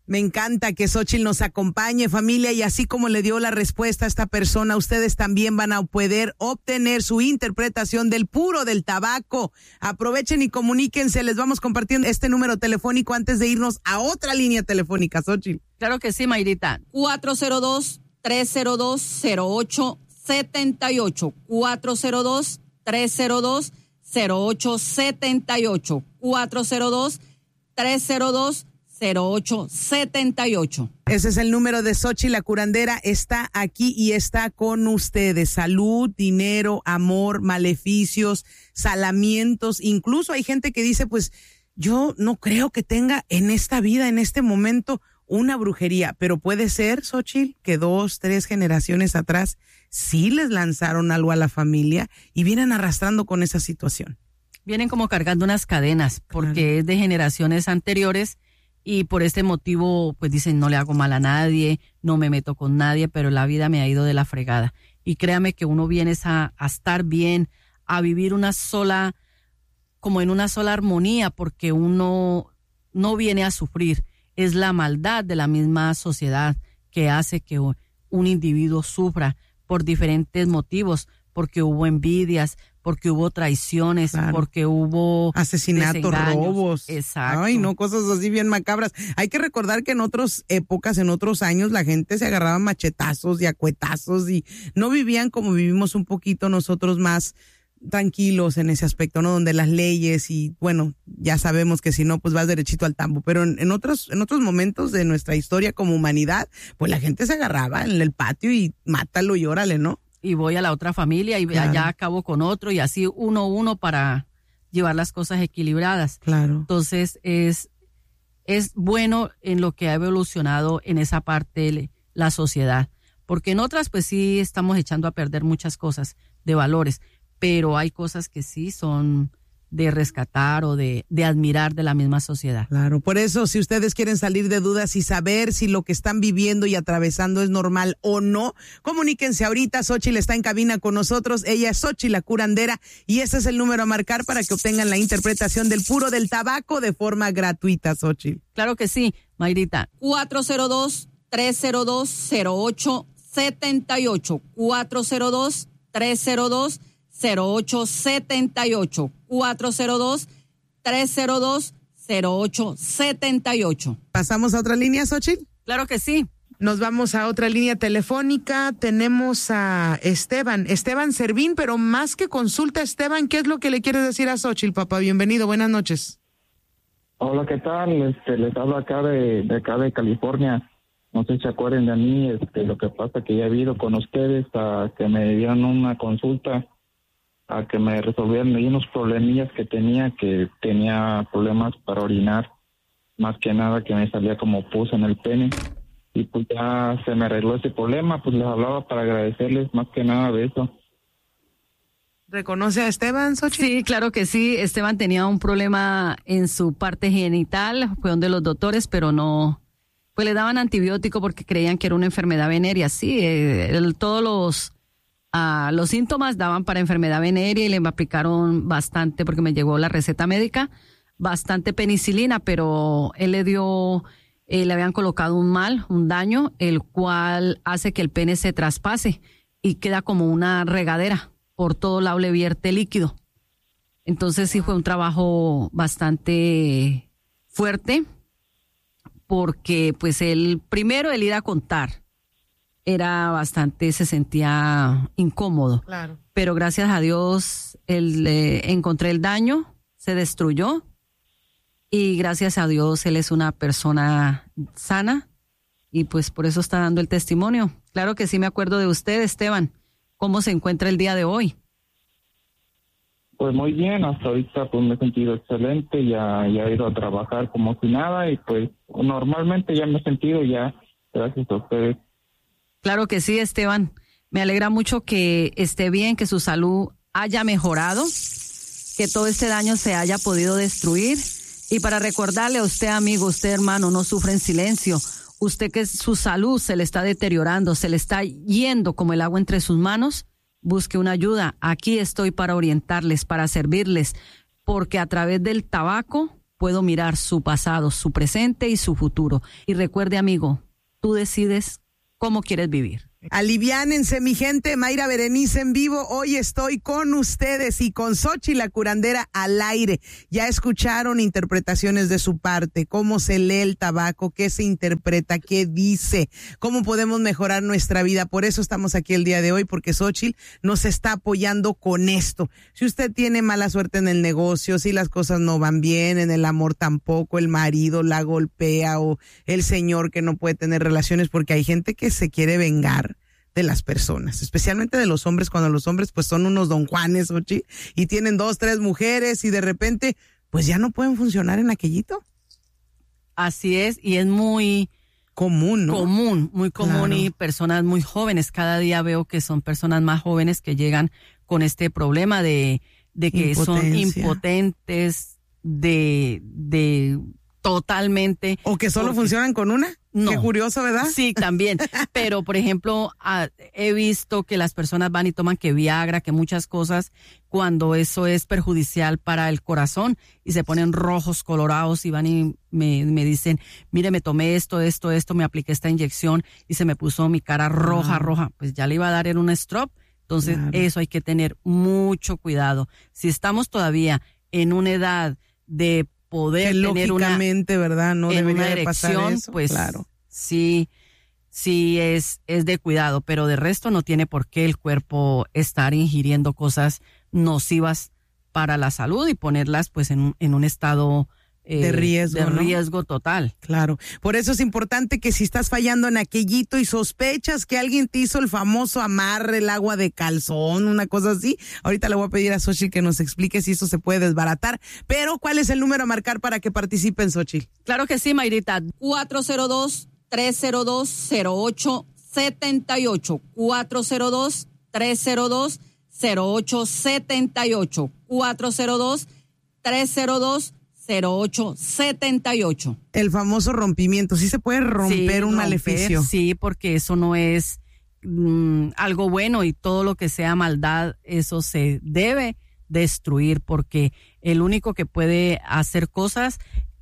Me encanta que Xóchitl nos acompañe, familia, y así como le dio la respuesta a esta persona, ustedes también van a poder obtener su interpretación del puro del tabaco. Aprovechen y comuníquense, les vamos compartiendo este número telefónico antes de irnos a otra línea telefónica, Xóchitl. Claro que sí, Mayrita. cuatro cero dos, tres cero dos, cero ocho siete ocho. cuatro cero dos, tres cero dos, cero ocho siete ocho. cuatro cero dos, tres cero dos, cero ocho siete ocho. Ese es el número de Xóchitl la curandera. Está aquí y está con ustedes. Salud, dinero, amor, maleficios, salamientos. Incluso hay gente que dice, pues yo no creo que tenga en esta vida, en este momento, una brujería. Pero puede ser, Xóchitl, que dos, tres generaciones atrás sí les lanzaron algo a la familia y vienen arrastrando con esa situación. Vienen como cargando unas cadenas porque claro. Es de generaciones anteriores. Y por este motivo, pues dicen, no le hago mal a nadie, no me meto con nadie, pero la vida me ha ido de la fregada. Y créame que uno viene a, a estar bien, a vivir una sola, como en una sola armonía, porque uno no viene a sufrir. Es la maldad de la misma sociedad que hace que un individuo sufra por diferentes motivos, porque hubo envidias, porque hubo traiciones, claro. Porque hubo asesinatos, robos. Exacto. Ay, no, cosas así bien macabras. Hay que recordar que en otras épocas, en otros años, la gente se agarraba machetazos y acuetazos y no vivían como vivimos un poquito nosotros más tranquilos en ese aspecto, ¿no? Donde las leyes y, bueno, ya sabemos que si no, pues vas derechito al tambo. Pero en, en otros en otros momentos de nuestra historia como humanidad, pues la gente se agarraba en el patio y mátalo y órale, ¿no? Y voy a la otra familia y claro. Allá acabo con otro y así uno a uno para llevar las cosas equilibradas. Claro. Entonces es, es bueno en lo que ha evolucionado en esa parte la sociedad. Porque en otras pues sí estamos echando a perder muchas cosas de valores, pero hay cosas que sí son de rescatar o de, de admirar de la misma sociedad. Claro, por eso si ustedes quieren salir de dudas y saber si lo que están viviendo y atravesando es normal o no, comuníquense ahorita. Xóchitl está en cabina con nosotros, ella es Xóchitl la curandera y ese es el número a marcar para que obtengan la interpretación del puro del tabaco de forma gratuita, Xóchitl. Claro que sí, Mayrita. cuatro cero dos, tres cero dos, cero ocho siete ocho. cuatro cero dos, tres cero dos, cero ocho siete ocho. cuatro cero dos, tres cero dos, cero ocho siete ocho. ¿Pasamos a otra línea, Xóchitl? Claro que sí. Nos vamos a otra línea telefónica. Tenemos a Esteban, Esteban Servín, pero más que consulta, Esteban, ¿qué es lo que le quieres decir a Xóchitl, papá? Bienvenido, buenas noches. Hola, ¿qué tal? Este, les hablo acá de, de acá de California. No sé si se acuerdan de mí, este, lo que pasa que ya he ido con ustedes a que me dieron una consulta, a que me resolvieran ahí unos problemillas que tenía, que tenía problemas para orinar, más que nada que me salía como pus en el pene, y pues ya se me arregló ese problema, pues les hablaba para agradecerles más que nada de eso. ¿Reconoce a Esteban, Xóchitl? Sí, claro que sí, Esteban tenía un problema en su parte genital, fue donde los doctores, pero no, pues le daban antibiótico porque creían que era una enfermedad venérea, sí, eh, el, todos los... Uh, los síntomas daban para enfermedad venérea y le aplicaron bastante, porque me llegó la receta médica, bastante penicilina, pero él le dio, eh, le habían colocado un mal, un daño, el cual hace que el pene se traspase y queda como una regadera, por todo lado le vierte líquido. Entonces sí fue un trabajo bastante fuerte, porque pues él, primero él iba a contar, era bastante, se sentía incómodo. Claro. Pero gracias a Dios él, eh, encontré el daño, se destruyó y gracias a Dios él es una persona sana y pues por eso está dando el testimonio. Claro que sí me acuerdo de usted, Esteban. ¿Cómo se encuentra el día de hoy? Pues muy bien, hasta ahorita pues me he sentido excelente, ya, ya he ido a trabajar como si nada y pues normalmente ya me he sentido ya, gracias a ustedes. Claro que sí, Esteban. Me alegra mucho que esté bien, que su salud haya mejorado, que todo este daño se haya podido destruir. Y para recordarle a usted, amigo, usted, hermano, no sufre en silencio. Usted que su salud se le está deteriorando, se le está yendo como el agua entre sus manos, busque una ayuda. Aquí estoy para orientarles, para servirles, porque a través del tabaco puedo mirar su pasado, su presente y su futuro. Y recuerde, amigo, tú decides cómo quieres vivir. Aliviánense, mi gente. Mayra Berenice en vivo. Hoy estoy con ustedes y con Xochitl la curandera al aire. Ya escucharon interpretaciones de su parte, cómo se lee el tabaco, qué se interpreta, qué dice, cómo podemos mejorar nuestra vida. Por eso estamos aquí el día de hoy, porque Xochitl nos está apoyando con esto. Si usted tiene mala suerte en el negocio, si las cosas no van bien, en el amor tampoco, el marido la golpea o el señor que no puede tener relaciones, porque hay gente que se quiere vengar de las personas, especialmente de los hombres, cuando los hombres pues son unos don Juanes, Ochi, y tienen dos, tres mujeres y de repente pues ya no pueden funcionar en aquellito. Así es, y es muy común, ¿no? Común, muy común. Claro. Y personas muy jóvenes, cada día veo que son personas más jóvenes que llegan con este problema de, de que son impotentes, de, de totalmente. O que solo porque, funcionan con una. No. Qué curioso, ¿verdad? Sí, también. Pero, por ejemplo, uh, he visto que las personas van y toman que Viagra, que muchas cosas, cuando eso es perjudicial para el corazón, y se ponen rojos, colorados, y van y me, me dicen, mire, me tomé esto, esto, esto, me apliqué esta inyección, y se me puso mi cara roja, ah. roja. Pues ya le iba a dar en un stroke. Entonces, claro. Eso hay que tener mucho cuidado. Si estamos todavía en una edad de poder que tener lógicamente, una, ¿verdad? No debería una de pasar eso. Pues claro. sí, sí es, es de cuidado, pero de resto no tiene por qué el cuerpo estar ingiriendo cosas nocivas para la salud y ponerlas pues en, en un estado eh, de riesgo, de ¿no? riesgo total. Claro. Por eso es importante que si estás fallando en aquellito y sospechas que alguien te hizo el famoso amarre, el agua de calzón, una cosa así, ahorita le voy a pedir a Xochitl que nos explique si eso se puede desbaratar. Pero, ¿cuál es el número a marcar para que participen, Xochitl? Claro que sí, Mayrita. cuatro cero dos, tres cero dos, cero ocho siete ocho. cuatro cero dos, tres cero dos, cero ocho siete ocho. cuatro cero dos, tres cero dos, cero ocho siete ocho. El famoso rompimiento, ¿sí se puede romper sí, un romper, maleficio? Sí, porque eso no es mm, algo bueno, y todo lo que sea maldad, eso se debe destruir, porque el único que puede hacer cosas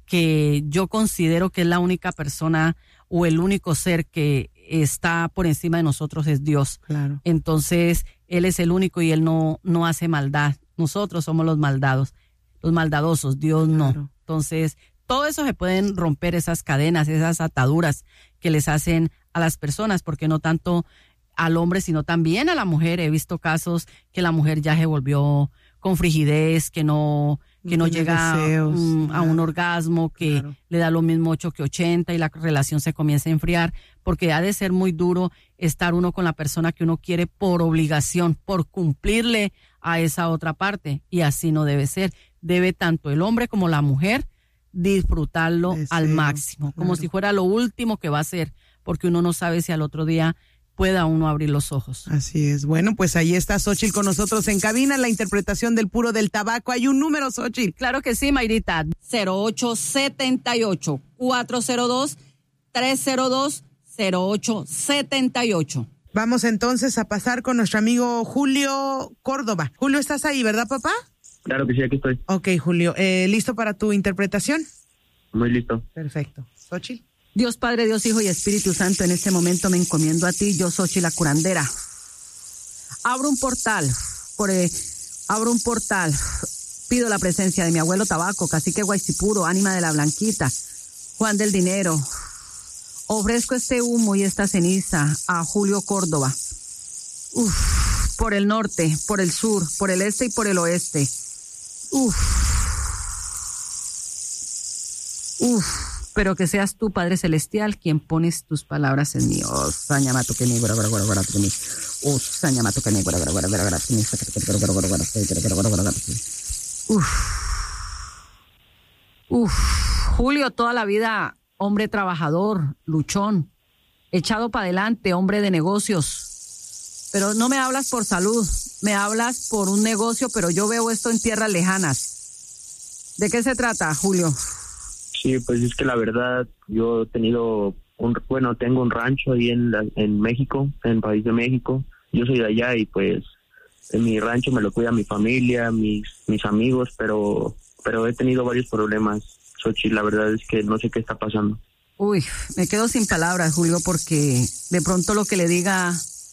que yo considero que es la única persona o el único ser que está por encima de nosotros es Dios. Claro. Entonces, Él es el único y Él no, no hace maldad. Nosotros somos los maldados. Los maldadosos, Dios no. Claro. Entonces, todo eso se pueden romper, esas cadenas, esas ataduras que les hacen a las personas, porque no tanto al hombre, sino también a la mujer. He visto casos que la mujer ya se volvió con frigidez, que no, que no, no llega deseos, um, claro. a un orgasmo, que claro. le da lo mismo ocho que ochenta y la relación se comienza a enfriar, porque ha de ser muy duro estar uno con la persona que uno quiere por obligación, por cumplirle a esa otra parte, y así no debe ser. Debe tanto el hombre como la mujer disfrutarlo Deseo, al máximo, claro. como si fuera lo último que va a hacer, porque uno no sabe si al otro día pueda uno abrir los ojos. Así es. Bueno, pues ahí está Xochitl con nosotros en cabina, la interpretación del puro del tabaco. ¿Hay un número, Xochitl? Claro que sí, Mayrita. cero ocho siete ocho, cuatro cero dos, tres cero dos, cero ocho siete ocho. Vamos entonces a pasar con nuestro amigo Julio Córdoba. Julio, ¿estás ahí, verdad, papá? Claro que sí, aquí estoy. Ok, Julio. Eh, ¿Listo para tu interpretación? Muy listo. Perfecto. ¿Xochitl? Dios Padre, Dios Hijo y Espíritu Santo, en este momento me encomiendo a ti, yo Xochitl la curandera. Abro un portal, por, eh, abro un portal, pido la presencia de mi abuelo Tabaco, cacique Guaycipuro, ánima de la Blanquita, Juan del Dinero. Ofrezco este humo y esta ceniza a Julio Córdoba. Uf, por el norte, por el sur, por el este y por el oeste. Uf. Uf. Pero que seas tú, Padre Celestial, quien pones tus palabras en mí. Oh, sañamato que ni, guara, guara, guara, guara, que ni. Oh, sañamato que ni, guara, guara, guara, guara, que ni. Uf. Uf. Julio, toda la vida, hombre trabajador, luchón, echado para adelante, hombre de negocios. Pero no me hablas por salud, me hablas por un negocio, pero yo veo esto en tierras lejanas. ¿De qué se trata, Julio? Sí, pues es que la verdad, yo he tenido, un bueno, tengo un rancho ahí en, la, en México, en el país de México. Yo soy de allá y pues en mi rancho me lo cuida mi familia, mis mis amigos, pero pero he tenido varios problemas Xochitl, la verdad es que no sé qué está pasando. Uy, me quedo sin palabras, Julio, porque de pronto lo que le diga,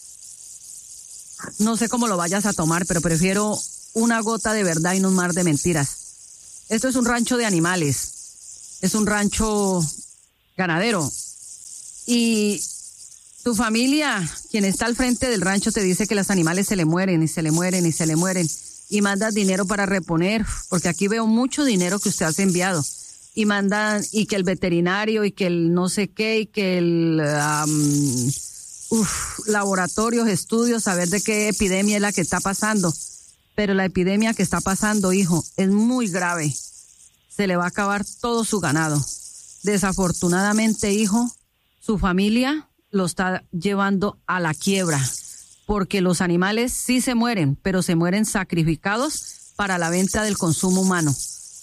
no sé cómo lo vayas a tomar, pero prefiero una gota de verdad y no un mar de mentiras. Esto es un rancho de animales, es un rancho ganadero, y tu familia, quien está al frente del rancho, te dice que los animales se le mueren y se le mueren y se le mueren, y mandas dinero para reponer, porque aquí veo mucho dinero que usted ha enviado, y mandan, y que el veterinario, y que el no sé qué, y que el um, uf, laboratorios, estudios, saber de qué epidemia es la que está pasando. Pero la epidemia que está pasando, hijo, es muy grave. Se le va a acabar todo su ganado. Desafortunadamente, hijo, su familia lo está llevando a la quiebra, porque los animales sí se mueren, pero se mueren sacrificados para la venta del consumo humano.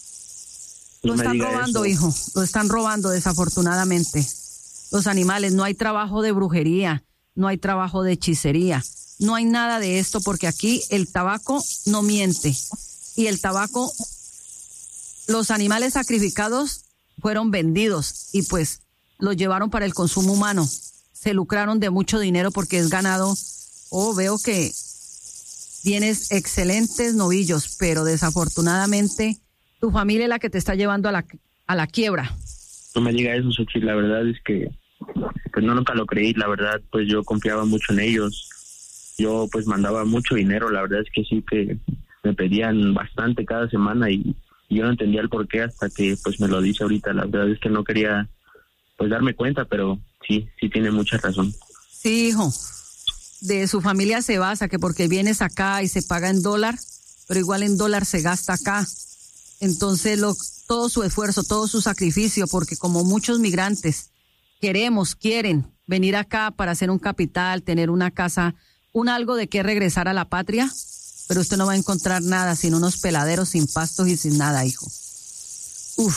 Lo están robando, hijo, lo están robando desafortunadamente. Los animales, no hay trabajo de brujería, no hay trabajo de hechicería, no hay nada de esto, porque aquí el tabaco no miente. Y el tabaco, los animales sacrificados fueron vendidos y pues los llevaron para el consumo humano. Se lucraron de mucho dinero porque es ganado. Oh, veo que tienes excelentes novillos, pero desafortunadamente tu familia es la que te está llevando a la, a la quiebra. No me diga eso, Xochitl, la verdad es que pues no, nunca lo creí, la verdad, pues yo confiaba mucho en ellos. Yo pues mandaba mucho dinero, la verdad es que sí que me pedían bastante cada semana y, y yo no entendía el por qué hasta que pues me lo dice ahorita. La verdad es que no quería pues darme cuenta, pero sí, sí tiene mucha razón. Sí, hijo, de su familia se basa que porque vienes acá y se paga en dólar, pero igual en dólar se gasta acá. Entonces lo, todo su esfuerzo, todo su sacrificio, porque como muchos migrantes queremos, quieren venir acá para hacer un capital, tener una casa, un algo de qué regresar a la patria, pero usted no va a encontrar nada sin unos peladeros, sin pastos y sin nada, hijo. Uf.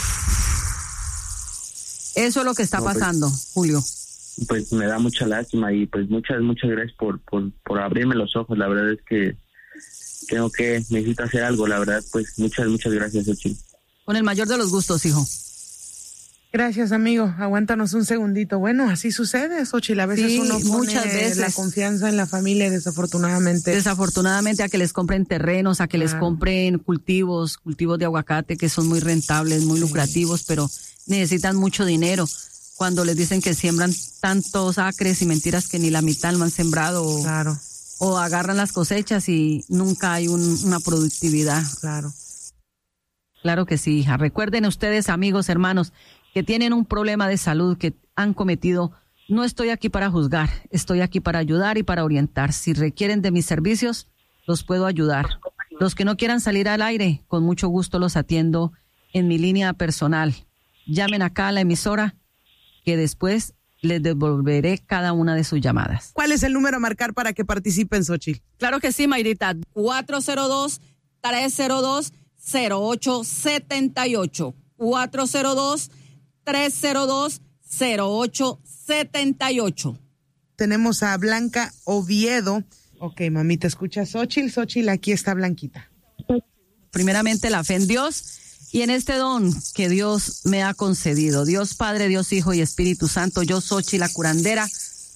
Eso es lo que está no, pues, pasando, Julio. Pues me da mucha lástima y pues muchas, muchas gracias por, por, por abrirme los ojos. La verdad es que tengo que, necesito hacer algo, la verdad, pues muchas, muchas gracias, Xochitl. Con el mayor de los gustos, hijo. Gracias, amigo. Aguántanos un segundito. Bueno, así sucede, Xochitl. A veces sí, uno pone muchas veces. la confianza en la familia, desafortunadamente. Desafortunadamente a que les compren terrenos, a que claro. les compren cultivos, cultivos de aguacate que son muy rentables, muy sí. lucrativos, pero necesitan mucho dinero. Cuando les dicen que siembran tantos acres y mentiras que ni la mitad lo han sembrado. Claro. O, o agarran las cosechas y nunca hay un, una productividad. Claro. Claro que sí, hija. Recuerden ustedes, amigos, hermanos, que tienen un problema de salud, que han cometido, no estoy aquí para juzgar, estoy aquí para ayudar y para orientar. Si requieren de mis servicios, los puedo ayudar. Los que no quieran salir al aire, con mucho gusto los atiendo en mi línea personal. Llamen acá a la emisora, que después les devolveré cada una de sus llamadas. ¿Cuál es el número a marcar para que participen, Xochitl? Claro que sí, Mayrita. cuatro cero dos, tres cero dos, cero ocho siete ocho. cuatro cero dos, tres cero dos, cero ocho siete ocho. Tenemos a Blanca Oviedo. Ok, mami, ¿te escuchas, Xochitl? Xochitl, aquí está Blanquita. Primeramente la fe en Dios y en este don que Dios me ha concedido. Dios Padre, Dios Hijo y Espíritu Santo. Yo, Xochitl, la curandera.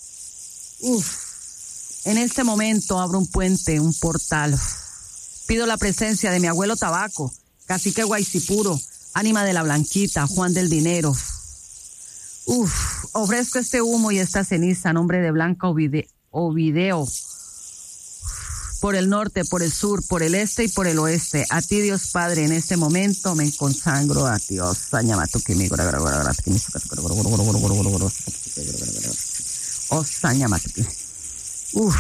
Uf, en este momento abro un puente, un portal. Pido la presencia de mi abuelo Tabaco, cacique Guaycipuro, ánima de la Blanquita, Juan del Dinero. Uf, ofrezco este humo y esta ceniza a nombre de Blanca Ovide, Ovideo. Por el norte, por el sur, por el este y por el oeste. A ti, Dios Padre, en este momento me consagro a Dios. Uf.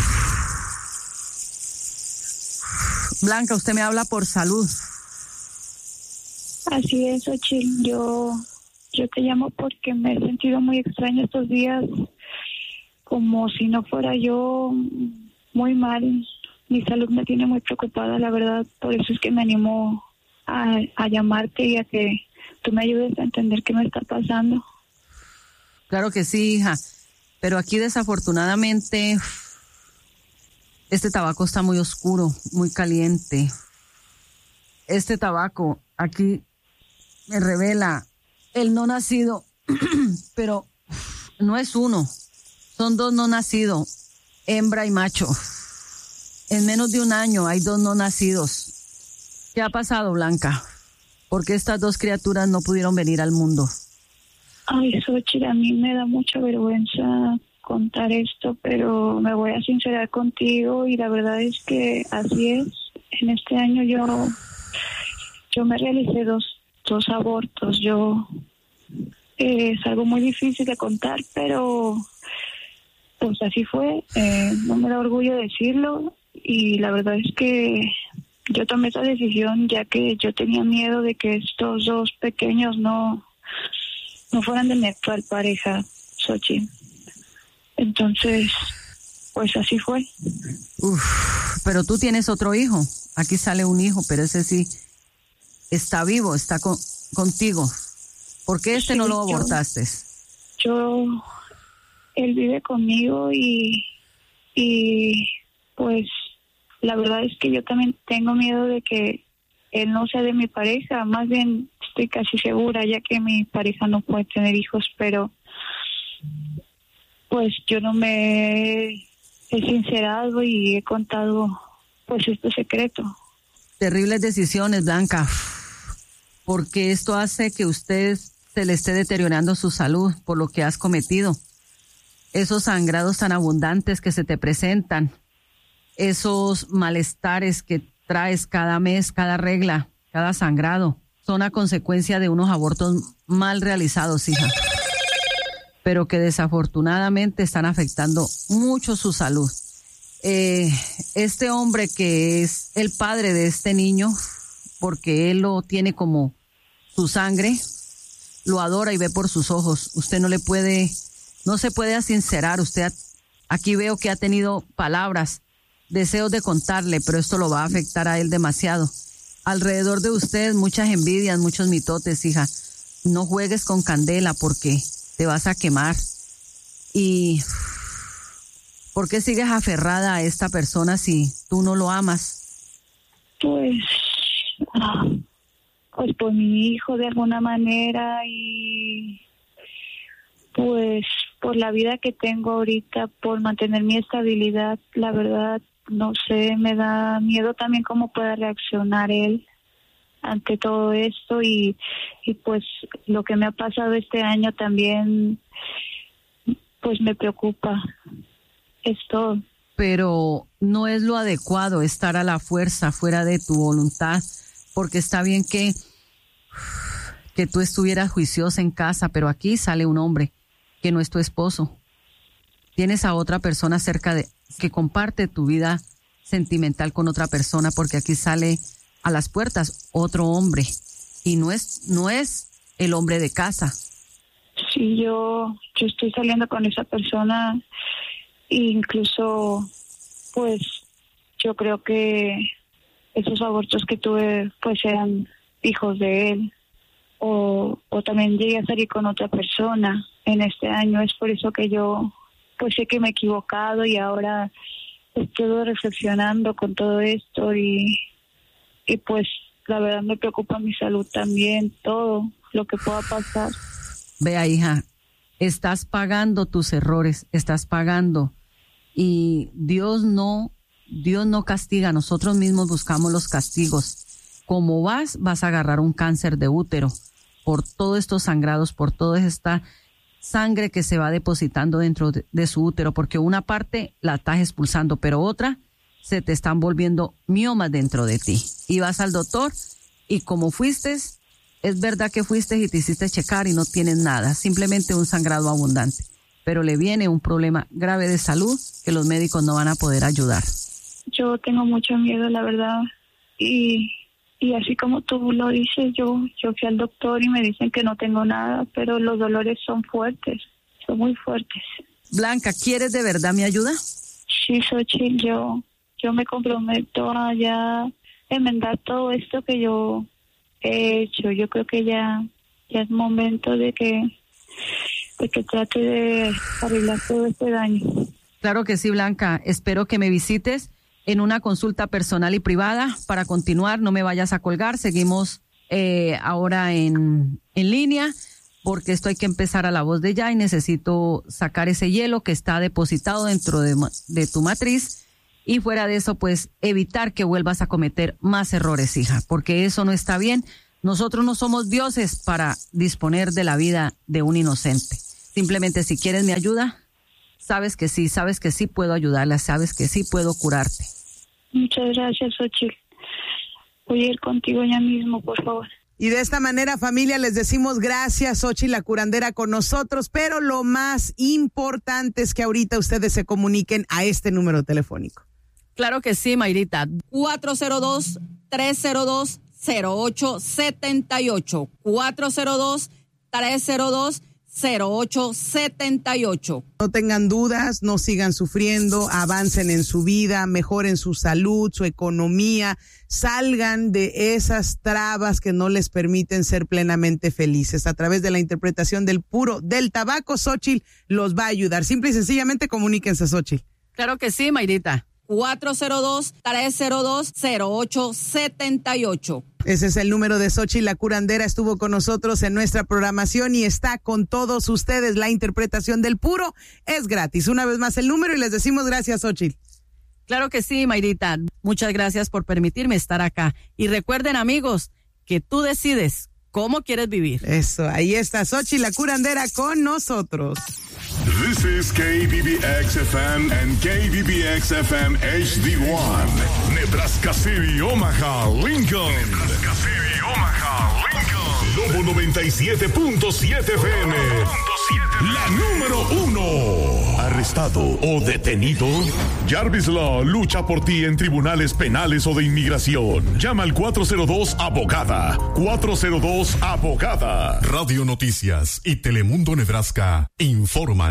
Blanca, usted me habla por salud. Así es, Xochitl. Yo, yo te llamo porque me he sentido muy extraña estos días, como si no fuera yo, muy mal. Mi salud me tiene muy preocupada, la verdad. Por eso es que me animo a, a llamarte y a que tú me ayudes a entender qué me está pasando. Claro que sí, hija. Pero aquí desafortunadamente este tabaco está muy oscuro, muy caliente. Este tabaco aquí me revela el no nacido, pero no es uno, son dos no nacidos, hembra y macho. En menos de un año hay dos no nacidos. ¿Qué ha pasado, Blanca? ¿Por qué estas dos criaturas no pudieron venir al mundo? Ay, Xochitl, a mí me da mucha vergüenza contar esto, pero me voy a sincerar contigo y la verdad es que así es. En este año yo, yo me realicé dos, dos abortos. Yo eh, es algo muy difícil de contar, pero pues así fue. Eh, no me da orgullo decirlo y la verdad es que yo tomé esa decisión ya que yo tenía miedo de que estos dos pequeños no no fueran de mi actual pareja, Xochitl. Entonces, pues así fue. Uf, pero tú tienes otro hijo. Aquí sale un hijo, pero ese sí está vivo, está con, contigo. ¿Por qué este sí, no lo abortaste? Yo, yo, él vive conmigo y, y pues la verdad es que yo también tengo miedo de que él no sea de mi pareja, más bien estoy casi segura ya que mi pareja no puede tener hijos, pero pues yo no me he sincerado y he contado pues este secreto. Terribles decisiones, Blanca, porque esto hace que usted se le esté deteriorando su salud por lo que has cometido. Esos sangrados tan abundantes que se te presentan, esos malestares que traes cada mes, cada regla, cada sangrado, son a consecuencia de unos abortos mal realizados, hija, pero que desafortunadamente están afectando mucho su salud. Eh, este hombre que es el padre de este niño, porque él lo tiene como su sangre, lo adora y ve por sus ojos. Usted no le puede, no se puede sincerar. Usted aquí veo que ha tenido palabras, deseos de contarle, pero esto lo va a afectar a él demasiado. Alrededor de usted muchas envidias, muchos mitotes, hija. No juegues con candela porque te vas a quemar. ¿Y por qué sigues aferrada a esta persona si tú no lo amas? Pues, ah, pues por mi hijo de alguna manera y pues por la vida que tengo ahorita, por mantener mi estabilidad, la verdad, no sé, me da miedo también cómo pueda reaccionar él ante todo esto y, y pues lo que me ha pasado este año también pues me preocupa. Es todo. Pero no es lo adecuado estar a la fuerza fuera de tu voluntad, porque está bien que, que tú estuvieras juiciosa en casa, pero aquí sale un hombre que no es tu esposo. Tienes a otra persona cerca de, que comparte tu vida sentimental con otra persona, porque aquí sale a las puertas otro hombre y no es, no es el hombre de casa. Sí, yo, yo estoy saliendo con esa persona. Incluso, pues, yo creo que esos abortos que tuve, pues, eran hijos de él. O, o también llegué a salir con otra persona en este año. Es por eso que yo, pues, sé que me he equivocado y ahora estoy reflexionando con todo esto y, y pues, la verdad me preocupa mi salud también, todo lo que pueda pasar. Vea, hija, estás pagando tus errores, estás pagando. Y Dios no, Dios no castiga, nosotros mismos buscamos los castigos. Como vas, vas a agarrar un cáncer de útero por todos estos sangrados, por toda esta sangre que se va depositando dentro de, de su útero, porque una parte la estás expulsando, pero otra se te están volviendo miomas dentro de ti. Y vas al doctor y como fuiste, es verdad que fuiste y te hiciste checar y no tienes nada, simplemente un sangrado abundante. Pero le viene un problema grave de salud que los médicos no van a poder ayudar. Yo tengo mucho miedo, la verdad, y, y así como tú lo dices, yo, yo fui al doctor y me dicen que no tengo nada, pero los dolores son fuertes, son muy fuertes. Blanca, ¿quieres de verdad mi ayuda? Sí, Xochitl, yo, yo me comprometo a ya enmendar todo esto que yo he hecho. Yo creo que ya, ya es momento de que... de que trate de arreglar todo este daño. Claro que sí, Blanca. Espero que me visites en una consulta personal y privada para continuar. No me vayas a colgar. Seguimos eh, ahora en, en línea, porque esto hay que empezar a la voz de ya y necesito sacar ese hielo que está depositado dentro de, de tu matriz. Y fuera de eso, pues evitar que vuelvas a cometer más errores, hija, porque eso no está bien. Nosotros no somos dioses para disponer de la vida de un inocente. Simplemente si quieres mi ayuda, sabes que sí, sabes que sí puedo ayudarla, sabes que sí puedo curarte. Muchas gracias, Xochitl. Voy a ir contigo ya mismo, por favor. Y de esta manera, familia, les decimos gracias, Xochitl, la curandera, con nosotros, pero lo más importante es que ahorita ustedes se comuniquen a este número telefónico. Claro que sí, Mayrita. cuatro cero dos, tres cero dos, cero ocho siete ocho. cuatro cero dos, tres cero dos, cero ocho siete ocho. No tengan dudas, no sigan sufriendo, avancen en su vida, mejoren su salud, su economía, salgan de esas trabas que no les permiten ser plenamente felices. A través de la interpretación del puro del tabaco, Xochitl los va a ayudar. Simple y sencillamente comuníquense, Xochitl. Claro que sí, Mayrita. cuatro cero dos, tres cero dos, cero ocho siete ocho. Ese es el número de Xochitl, la curandera. Estuvo con nosotros en nuestra programación y está con todos ustedes. La interpretación del puro es gratis. Una vez más el número y les decimos gracias, Xochitl. Claro que sí, Mayrita. Muchas gracias por permitirme estar acá. Y recuerden, amigos, que tú decides cómo quieres vivir. Eso, ahí está Xochitl, la curandera, con nosotros. This is K B B X F M and K B B X F M H D one. Nebraska City, Omaha, Lincoln. Nebraska City, Omaha, Lincoln. Lobo noventa y siete punto siete F M. La número uno. ¿Arrestado o detenido? Jarvis Law lucha por ti en tribunales penales o de inmigración. Llama al cuatro cero dos abogada. cuatro cero dos abogada. Radio Noticias y Telemundo Nebraska informan.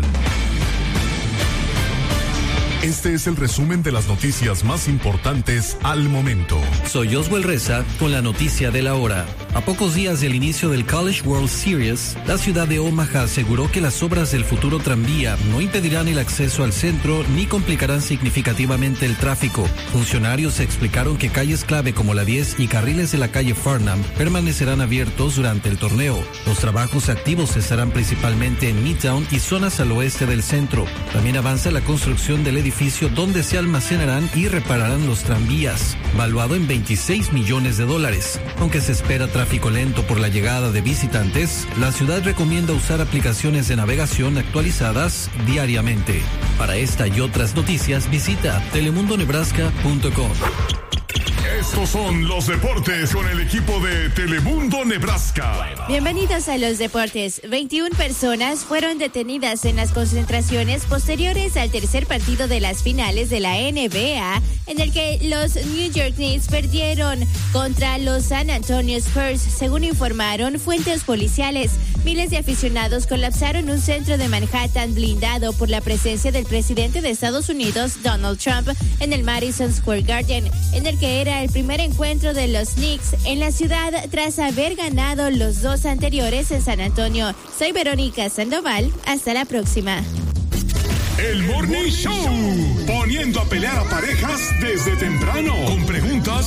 Este es el resumen de las noticias más importantes al momento. Soy Oswald Reza con la noticia de la hora. A pocos días del inicio del College World Series, la ciudad de Omaha aseguró que las obras del futuro tranvía no impedirán el acceso al centro ni complicarán significativamente el tráfico. Funcionarios explicaron que calles clave como la diez y carriles de la calle Farnham permanecerán abiertos durante el torneo. Los trabajos activos estarán principalmente en Midtown y zonas al oeste del centro. También avanza la construcción del edificio donde se almacenarán y repararán los tranvías, valuado en veintiséis millones de dólares. Aunque se espera tráfico lento por la llegada de visitantes, la ciudad recomienda usar aplicaciones de navegación actualizadas diariamente. Para esta y otras noticias, visita telemundo nebraska punto com. Estos son los deportes con el equipo de Telemundo Nebraska. Bienvenidos a los deportes. veintiuna personas fueron detenidas en las concentraciones posteriores al tercer partido de las finales de la N B A, en el que los New York Knicks perdieron contra los San Antonio Spurs, según informaron fuentes policiales. Miles de aficionados colapsaron un centro de Manhattan blindado por la presencia del presidente de Estados Unidos, Donald Trump, en el Madison Square Garden, en el que era el primer encuentro de los Knicks en la ciudad tras haber ganado los dos anteriores en San Antonio. Soy Verónica Sandoval. Hasta la próxima. El Morning Show, poniendo a pelear a parejas desde temprano, con preguntas